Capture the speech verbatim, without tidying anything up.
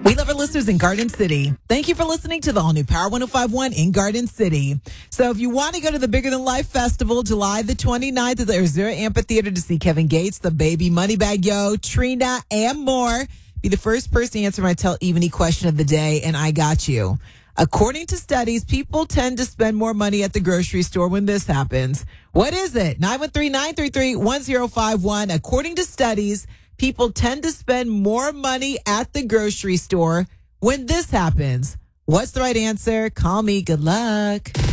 We love our listeners in Garden City. Thank you for listening to the all-new Power one oh five point one in Garden City. So if you want to go to the Bigger Than Life Festival, July the twenty-ninth at the Azura Amphitheater to see Kevin Gates, the Baby, Moneybag Yo, Trina, and more, be the first person to answer my Tell Evany question of the day, and I got you. According to studies, people tend to spend more money at the grocery store when this happens. What is it? nine one three, nine three three, one zero five one. According to studies, people tend to spend more money at the grocery store when this happens. What's the right answer? Call me. Good luck.